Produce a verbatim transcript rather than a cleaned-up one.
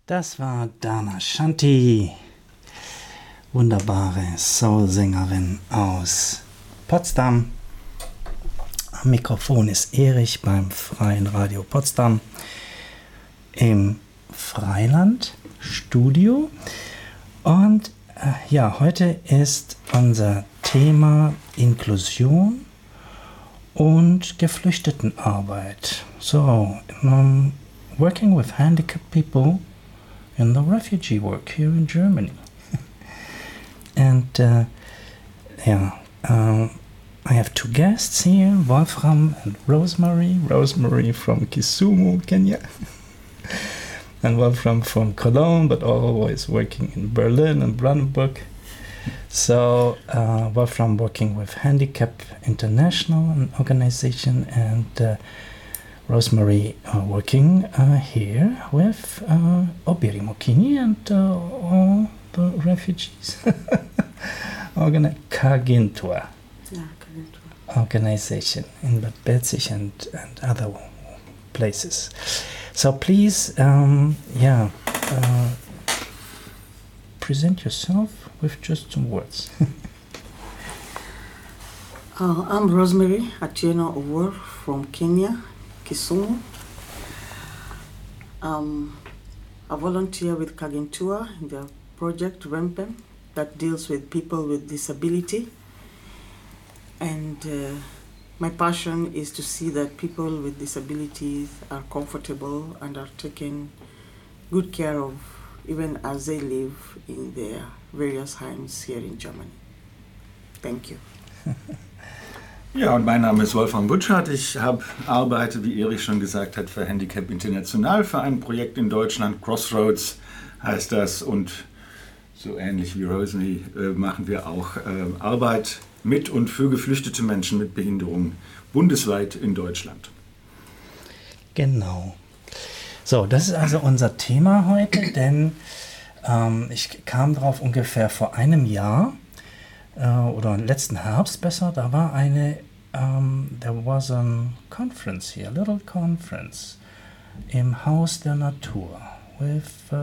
Das war Dana Shanti, wunderbare Soul-Sängerin aus Potsdam. Am Mikrofon ist Erich beim Freien Radio Potsdam im Freiland-Studio. Und äh, ja, heute ist unser Thema Inklusion und Geflüchtetenarbeit. So, um, working with handicapped people in the refugee work here in Germany. And uh, yeah, um, I have two guests here, Wolfram and Rosemary. Rosemary from Kisumu, Kenya. And Wolfram from Cologne, but always working in Berlin and Brandenburg. So uh, Wolfram working with Handicap International, an organization, and uh, Rosemary uh, working uh, here with uh, Obiri Mokini and uh, all the refugees. Organ- Kagintua. Yeah, Kagintua. Organization in Bad Belzig and, and other places. So please, um, yeah, uh, present yourself with just some words. uh, I'm Rosemary Atieno Owor from Kenya, Kisumu. Um, I volunteer with Kagintua in the project Rempem that deals with people with disability. And uh, my passion is to see that people with disabilities are comfortable and are taken good care of even as they live in their various homes here in Germany. Thank you. Ja, und mein Name ist Wolfram Butschert. Ich hab, arbeite, wie Erich schon gesagt hat, für Handicap International, für ein Projekt in Deutschland. Crossroads heißt das. Und so ähnlich wie Rosemary äh, machen wir auch äh, Arbeit mit und für geflüchtete Menschen mit Behinderung bundesweit in Deutschland. Genau. So, das ist also unser Thema heute, denn ähm, ich kam drauf ungefähr vor einem Jahr, Uh, oder letzten Herbst besser, da war eine, um, there was a conference here, a little conference im Haus der Natur with uh,